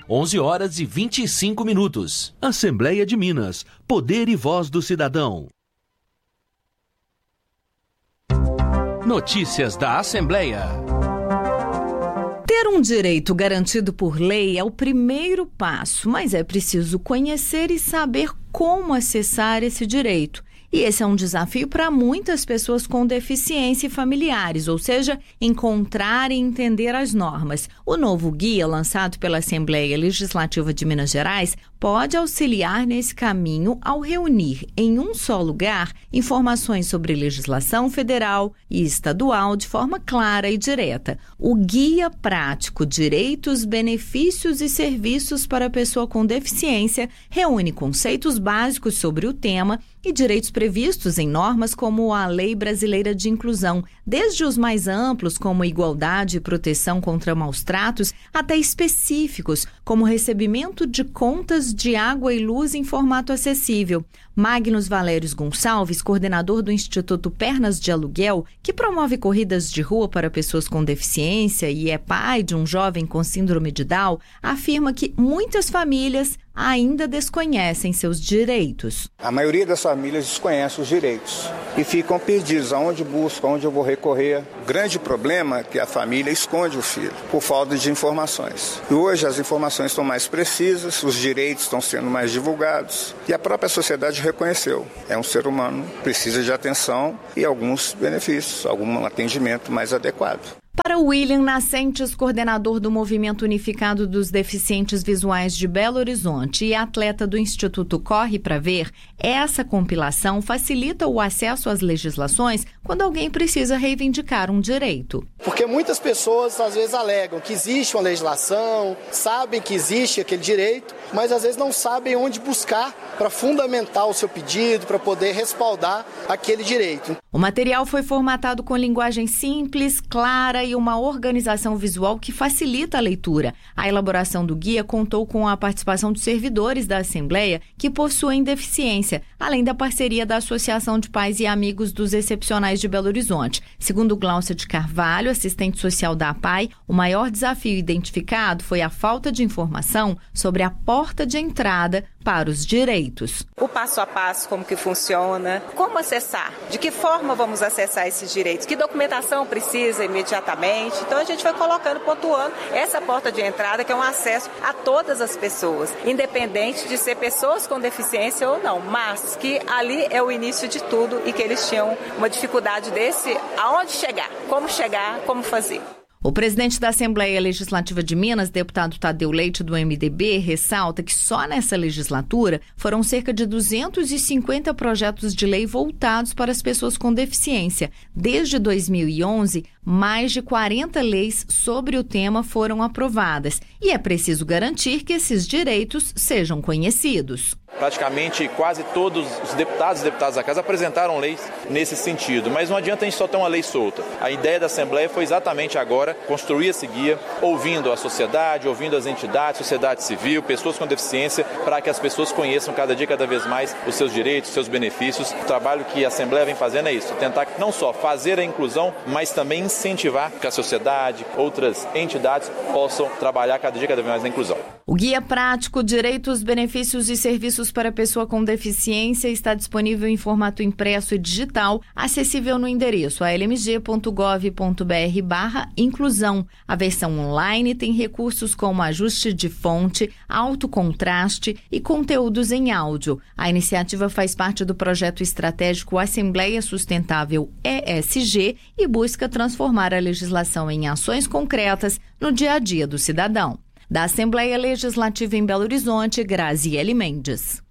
11h25. Assembleia de Minas. Poder e voz do cidadão. Notícias da Assembleia. Ter um direito garantido por lei é o primeiro passo, mas é preciso conhecer e saber como acessar esse direito. E esse é um desafio para muitas pessoas com deficiência e familiares, ou seja, encontrar e entender as normas. O novo guia, lançado pela Assembleia Legislativa de Minas Gerais, pode auxiliar nesse caminho ao reunir em um só lugar informações sobre legislação federal e estadual de forma clara e direta. O Guia Prático Direitos, Benefícios e Serviços para a Pessoa com Deficiência reúne conceitos básicos sobre o tema e direitos previstos em normas como a Lei Brasileira de Inclusão, desde os mais amplos, como igualdade e proteção contra maus-tratos, até específicos, como recebimento de contas de água e luz em formato acessível. Magnus Valérios Gonçalves, coordenador do Instituto Pernas de Aluguel, que promove corridas de rua para pessoas com deficiência e é pai de um jovem com síndrome de Down, afirma que muitas famílias ainda desconhecem seus direitos. A maioria das famílias desconhece os direitos e ficam perdidos. Aonde busco, aonde eu vou recorrer. O grande problema é que a família esconde o filho por falta de informações. E hoje as informações estão mais precisas, os direitos estão sendo mais divulgados e a própria sociedade reconheceu. É um ser humano, precisa de atenção e alguns benefícios, algum atendimento mais adequado. Para William Nascentes, coordenador do Movimento Unificado dos Deficientes Visuais de Belo Horizonte e atleta do Instituto Corre Pra Ver, essa compilação facilita o acesso às legislações quando alguém precisa reivindicar um direito. Porque muitas pessoas às vezes alegam que existe uma legislação, sabem que existe aquele direito, mas às vezes não sabem onde buscar para fundamentar o seu pedido, para poder respaldar aquele direito. O material foi formatado com linguagem simples, clara e uma organização visual que facilita a leitura. A elaboração do guia contou com a participação de servidores da Assembleia que possuem deficiência, além da parceria da Associação de Pais e Amigos dos Excepcionais de Belo Horizonte. Segundo Glaucia de Carvalho, assistente social da APAI, o maior desafio identificado foi a falta de informação sobre a porta de entrada para os direitos. O passo a passo, como que funciona, como acessar, de que forma vamos acessar esses direitos, que documentação precisa imediatamente. Então a gente foi colocando, pontuando essa porta de entrada, que é um acesso a todas as pessoas, independente de ser pessoas com deficiência ou não, mas que ali é o início de tudo e que eles tinham uma dificuldade desse, aonde chegar, como fazer. O presidente da Assembleia Legislativa de Minas, deputado Tadeu Leite, do MDB, ressalta que só nessa legislatura foram cerca de 250 projetos de lei voltados para as pessoas com deficiência. Desde 2011, mais de 40 leis sobre o tema foram aprovadas. E é preciso garantir que esses direitos sejam conhecidos. Praticamente quase todos os deputados e deputadas da casa apresentaram leis nesse sentido, mas não adianta a gente só ter uma lei solta. A ideia da Assembleia foi exatamente agora construir esse guia, ouvindo a sociedade, ouvindo as entidades, sociedade civil, pessoas com deficiência, para que as pessoas conheçam cada dia, cada vez mais os seus direitos, os seus benefícios. O trabalho que a Assembleia vem fazendo é isso, tentar não só fazer a inclusão, mas também incentivar que a sociedade, outras entidades possam trabalhar cada dia, cada vez mais na inclusão. O Guia Prático, Direitos, Benefícios e Serviços para a Pessoa com Deficiência está disponível em formato impresso e digital, acessível no endereço almg.gov.br/inclusão. A versão online tem recursos como ajuste de fonte, alto contraste e conteúdos em áudio. A iniciativa faz parte do projeto estratégico Assembleia Sustentável ESG e busca transformar a legislação em ações concretas no dia a dia do cidadão. Da Assembleia Legislativa em Belo Horizonte, Graziele Mendes.